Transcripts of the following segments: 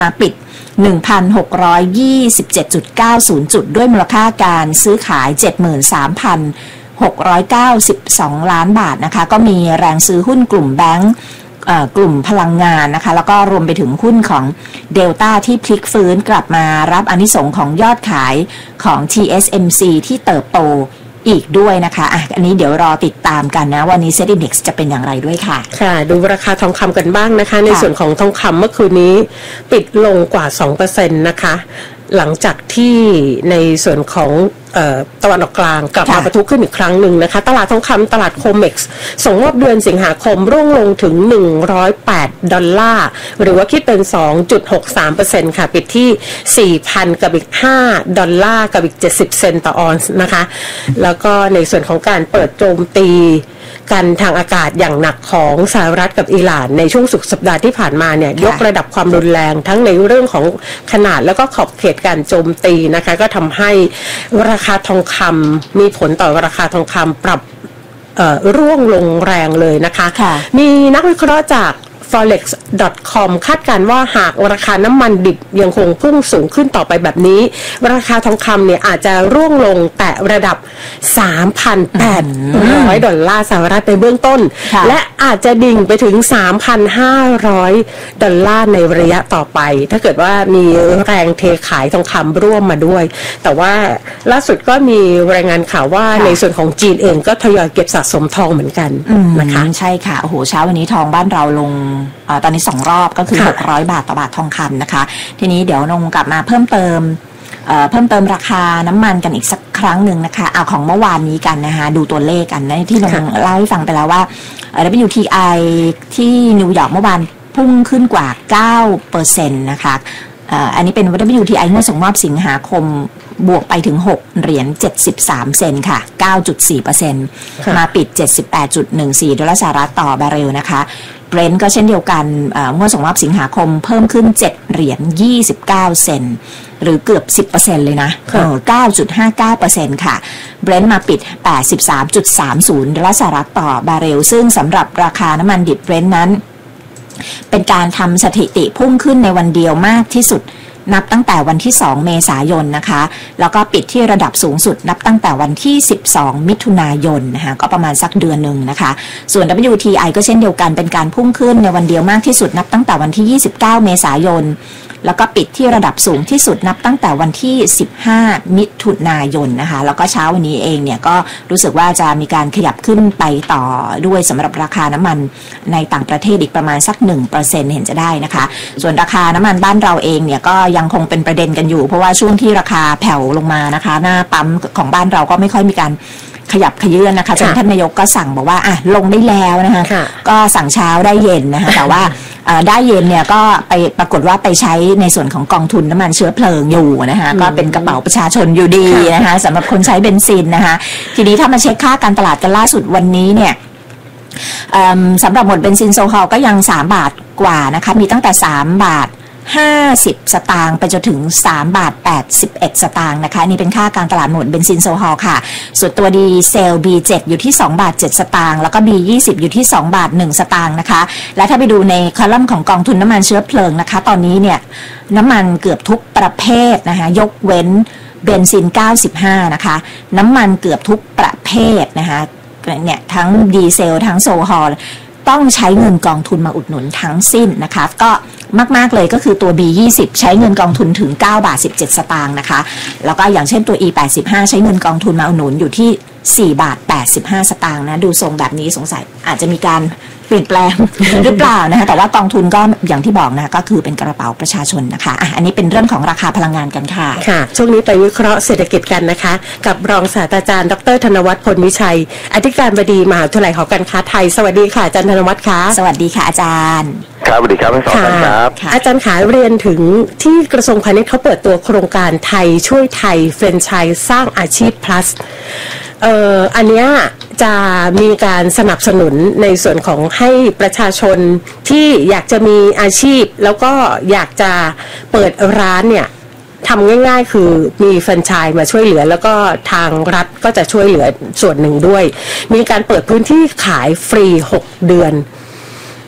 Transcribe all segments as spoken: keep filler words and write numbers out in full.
มาปิด หนึ่งพันหกร้อยยี่สิบเจ็ดจุดเก้าศูนย์ จุดด้วยมูลค่าการซื้อขาย เจ็ดหมื่นสามพันหกร้อยเก้าสิบสอง ล้านบาทนะคะก็มีแรงซื้อหุ้นกลุ่มแบงก์กลุ่มพลังงานนะคะแล้วก็รวมไปถึงหุ้นของเดลต้าที่พลิกฟื้นกลับมารับอานิสงส์ของยอดขายของ ที เอส เอ็ม ซี ที่เติบโตอีกด้วยนะคะอ่ะอันนี้เดี๋ยวรอติดตามกันนะวันนี้เซ็ตอินเด็กซ์จะเป็นอย่างไรด้วยค่ะค่ะดูราคาทองคำกันบ้างนะคะในส่วนของทองคำเมื่อคืนนี้ปิดลงกว่า สองเปอร์เซ็นต์ นะคะหลังจากที่ในส่วนของตะวันออกกลางกลับมาประทุขึ้นอีกครั้งหนึ่งนะคะตลาดทองคำตลาดโคเม็กซ์ส่งมอบเดือนสิงหาคมร่วงลงถึงหนึ่งร้อยแปดดอลลาร์หรือว่าคิดเป็น สองจุดหกสามเปอร์เซ็นต์ ค่ะปิดที่ สี่พัน กับอีกห้าดอลลาร์กับอีกเจ็ดสิบเซนต์ต่อออนซ์นะคะแล้วก็ในส่วนของการเปิดโจมตีกันทางอากาศอย่างหนักของสหรัฐกับอิหร่านในช่วงสุดสัปดาห์ที่ผ่านมาเนี่ยยกระดับความรุนแรงทั้งในเรื่องของขนาดแล้วก็ขอบเขตการโจมตีนะคะก็ทำให้ราคาทองคำมีผลต่อราคาทองคำปรับร่วงลงแรงเลยนะคะมีนักวิเคราะห์จาก ฟอเร็กซ์ ดอท คอม คาดการณ์ว่าหากราคาน้ำมันดิบยังคงพุ่งสูงขึ้นต่อไปแบบนี้ราคาทองคำเนี่ยอาจจะร่วงลงแตะระดับ สามพันแปดร้อย ดอลลาร์สหรัฐในเบื้องต้นและอาจจะดิ่งไปถึง สามพันห้าร้อย ดอลลาร์ในระยะต่อไปถ้าเกิดว่ามีแรงเทขายทองคำร่วมมาด้วยแต่ว่าล่าสุดก็มีรายงานข่าวว่าในส่วนของจีนเองก็ทยอยเก็บสะสมทองเหมือนกันนะคะใช่ค่ะโอ้โหเช้าวันนี้ทองบ้านเราลงอตอนนี้สองรอบก็คือหกร้อยบาทต่อบาททองคำนะคะทีนี้เดี๋ยวนงกลับมาเพิ่มเติมเอ่อเพิ่มเติมราคาน้ำมันกันอีกสักครั้งหนึ่งนะคะเอาของเมื่อวานนี้กันนะคะดูตัวเลขกันนะที่นงเล่าให้ฟังไปแล้วว่า ดับเบิลยู ที ไอ ที่นิวยอร์กเมื่อวานพุ่งขึ้นกว่า เก้าเปอร์เซ็นต์ นะคะอันนี้เป็น ดับเบิลยู ที ไอ งวดส่งมอบสิงหาคมบวกไปถึงหกเหรียญเจ็ดสิบสามเซนต์ค่ะ เก้าจุดสี่เปอร์เซ็นต์ มาปิด เจ็ดสิบแปดจุดหนึ่งสี่ ดอลลาร์สหรัฐต่อบาร์เรลนะคะเบรนท์ก็เช่นเดียวกันงวดส่งมอบสิงหาคมเพิ่มขึ้นเจ็ดเหรียญยี่สิบเก้าเซนต์หรือเกือบ สิบเปอร์เซ็นต์ เลยนะ เก้าจุดห้าเก้าเปอร์เซ็นต์ ค่ะเบรนท์มาปิด แปดสิบสามจุดสามศูนย์ ดอลลาร์สหรัฐต่อบาร์เรลซึ่งสำหรับราคาน้ำมันดิบเบรนท์นั้นเป็นการทำสถิติพุ่งขึ้นในวันเดียวมากที่สุดนับตั้งแต่วันที่สองเมษายนนะคะแล้วก็ปิดที่ระดับสูงสุดนับตั้งแต่วันที่สิบสองมิถุนายนนะคะก็ประมาณสักเดือนหนึ่งนะคะส่วน ดับเบิลยู ที ไอ ก็เช่นเดียวกันเป็นการพุ่งขึ้นในวันเดียวมากที่สุดนับตั้งแต่วันที่ยี่สิบเก้าเมษายนแล้วก็ปิดที่ระดับสูงที่สุดนับตั้งแต่วันที่สิบห้ามิถุนายนนะคะแล้วก็เช้าวันนี้เองเนี่ยก็รู้สึกว่าจะมีการขยับขึ้นไปต่อด้วยสำหรับราคาน้ำมันในต่างประเทศอีกประมาณสัก หนึ่งเปอร์เซ็นต์ เห็นจะได้นะคะส่วนราคาน้ำมันบ้านเราเองเนี่ยก็ยังคงเป็นประเด็นกันอยู่เพราะว่าช่วงที่ราคาแผ่วลงมานะคะหน้าปั๊มของบ้านเราก็ไม่ค่อยมีการขยับขยื่นนะคะจนท่านนายกก็สั่งบอกว่าอ่ะลงได้แล้วนะคะก็สั่งเช้าได้เย็นนะคะแต่ว่าได้เย็นเนี่ยก็ไปปรากฏว่าไปใช้ในส่วนของกองทุนน้ำมันเชื้อเพลิงอยู่นะคะก็เป็นกระเป๋าประชาชนอยู่ดีนะคะสำหรับคนใช้เบนซินนะคะทีนี้ถ้ามาเช็คค่าการตลาดกันล่าสุดวันนี้เนี่ยสำหรับหมวดเบนซินโซฮอลก็ยังสามบาทกว่านะคะมีตั้งแต่สามบาทห้าสิบสตางค์ไปจนถึงสามบาทแปดสิบเอ็ดสตางค์นะคะนี่เป็นค่าการตลาดหมวดเบนซินโซฮอลค่ะส่วนตัวดีเซล บี เจ็ด อยู่ที่สองบาทเจ็ดสตางค์แล้วก็ บี ยี่สิบ อยู่ที่สองบาทหนึ่งสตางค์นะคะและถ้าไปดูในคอลัมน์ของกองทุนน้ำมันเชื้อเพลิงนะคะตอนนี้เนี่ยน้ำมันเกือบทุกประเภทนะคะยกเว้นเบนซินเก้าสิบห้านะคะน้ำมันเกือบทุกประเภทนะคะเนี่ยทั้งดีเซลทั้งโซฮอลต้องใช้เงินกองทุนมาอุดหนุนทั้งสิ้นนะคะก็มากๆเลยก็คือตัว บี ยี่สิบ ใช้เงินกองทุนถึงเก้าบาทสิบเจ็ดสตางค์นะคะแล้วก็อย่างเช่นตัว อี แปดสิบห้า ใช้เงินกองทุนมาอุดหนุนอยู่ที่สี่บาทแปดสิบห้าสตางค์นะดูทรงแบบนี้สงสัยอาจจะมีการเปลี่ยนแปลง หรือเปล่านะคะแต่ว่ากองทุนก็อย่างที่บอกนะก็คือเป็นกระเป๋าประชาชนนะคะอ่ะอันนี้เป็นเรื่องของราคาพลังงานกันค่ะค่ะช่วงนี้ไปวิเคราะห์เศรษฐกิจกันนะคะกับรองศาสตราจารย์ดรธนวัฒน์พลวิชัยอธิการบดีมหาวิทยาลัยหอการค้าไทยสวัสดีค่ะอาจารย์ธนวัฒน์ค่ะสวัสดีค่ะอาจารย์ครับสวัสดีครับทั้งสองท่านครับอาจารย์ขาเรียนถึงที่กระทรวงพาณิชย์เขาเปิดตัวโครงการไทยช่วยไทยแฟรนไชส์สร้างอาชีพ plus เอ่ออันเนี้ยจะมีการสนับสนุนในส่วนของให้ประชาชนที่อยากจะมีอาชีพแล้วก็อยากจะเปิดร้านเนี่ยทำง่ายๆคือมีแฟรนไชส์มาช่วยเหลือแล้วก็ทางรัฐก็จะช่วยเหลือส่วนหนึ่งด้วยมีการเปิดพื้นที่ขายฟรีหกเดือน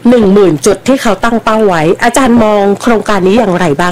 หนึ่งหมื่นจุดที่เขาตั้งเป้าไว้อาจารย์มองโครงการนี้อย่างไรบ้าง